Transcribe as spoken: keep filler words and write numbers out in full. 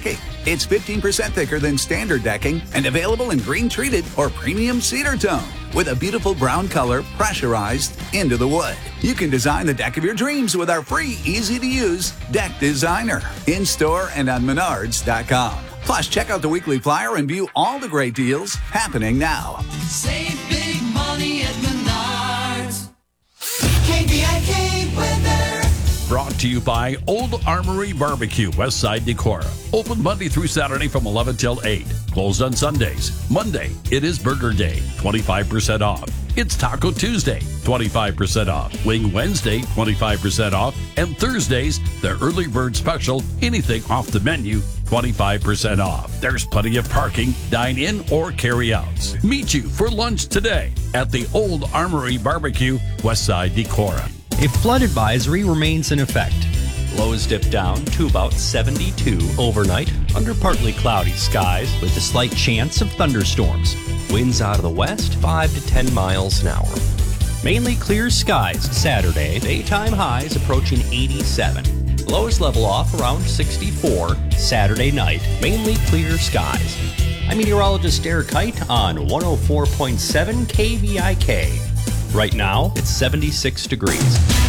decking. It's fifteen percent thicker than standard decking and available in green treated or premium cedar tone with a beautiful brown color pressurized into the wood. You can design the deck of your dreams with our free, easy-to-use Deck Designer in-store and on menards dot com. Plus, check out the weekly flyer and view all the great deals happening now. Save big money at Menards. K B I K weather. Brought to you by Old Armory Barbecue, Westside Decorah. Open Monday through Saturday from eleven till eight. Closed on Sundays. Monday, it is Burger Day, twenty-five percent off. It's Taco Tuesday, twenty-five percent off. Wing Wednesday, twenty-five percent off. And Thursdays, the early bird special, anything off the menu, twenty-five percent off. There's plenty of parking, dine in or carry outs. Meet you for lunch today at the Old Armory Barbecue, Westside Decorah. A flood advisory remains in effect. Lows dip down to about seventy-two overnight under partly cloudy skies with a slight chance of thunderstorms. Winds out of the west, five to ten miles an hour. Mainly clear skies Saturday, daytime highs approaching eighty-seven. Lows level off around sixty-four Saturday night, mainly clear skies. I'm meteorologist Derek Kite on one oh four point seven K V I K. Right now, it's seventy-six degrees.